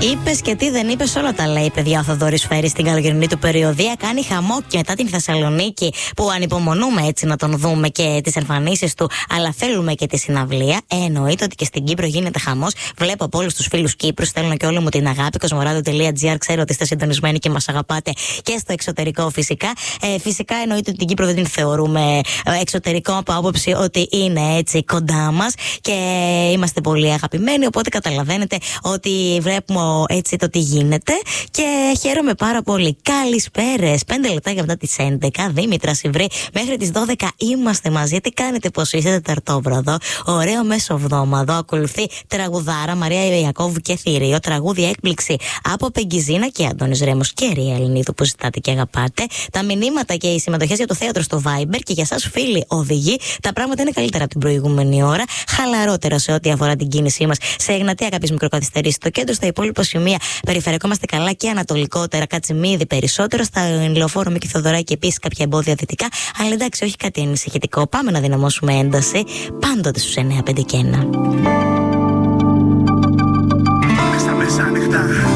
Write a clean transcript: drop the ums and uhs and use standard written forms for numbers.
Είπες και τι δεν είπες, όλα τα λέει, παιδιά. Ο Θοδωρής Φέρης στην καλοκαιρινή του περιοδία κάνει χαμό και μετά την Θεσσαλονίκη που ανυπομονούμε έτσι να τον δούμε και τις εμφανίσεις του, αλλά θέλουμε και τη συναυλία. Εννοείται ότι και στην Κύπρο γίνεται χαμός. Βλέπω από όλους τους φίλους Κύπρου, στέλνω και όλη μου την αγάπη. Κοσμοράδιο.gr, ξέρω ότι είστε συντονισμένοι και μας αγαπάτε και στο εξωτερικό φυσικά. Φυσικά εννοείται ότι την Κύπρο δεν την θεωρούμε εξωτερικό από άποψη ότι είναι έτσι κοντά μας και είμαστε πολύ αγαπημένοι. Οπότε καταλαβαίνετε ότι βλέπουμε έτσι το τι γίνεται και χαίρομαι πάρα πολύ. Καλησπέρες. 5 λεπτά για μετά τις 11. Δήμητρα Σιβρή, μέχρι τις 12 είμαστε μαζί. Τι κάνετε, πώς είστε? Τεταρτόβραδο. Ωραίο μεσοβδόμαδο. Ακολουθεί τραγουδάρα Μαρία Ιακώβου και Θηρίο. Τραγούδι έκπληξη από Πεγκιζίνα και Αντώνης Ρέμος και Ρία Ελληνίδου που ζητάτε και αγαπάτε. Τα μηνύματα και οι συμμετοχές για το θέατρο στο Viber και για σας φίλοι οδηγοί. Τα πράγματα είναι καλύτερα από την προηγούμενη ώρα. Χαλαρότερα σε ό,τι αφορά την κίνησή μας. Σε Εγνατία κάποιες μικροκαθυστερήσεις στο κέντρο, στα υπόλοιπα σημεία περιφερειακό είμαστε καλά και ανατολικότερα, Κατσιμίδη περισσότερο, στα Λεωφόρο Μίκη Θοδωράκη επίσης κάποια εμπόδια δυτικά. Αλλά εντάξει, όχι κάτι ανησυχητικό. Πάμε να δυναμώσουμε ένταση πάντοτε στους 9, 5 και 1. Στα μεσάνυχτα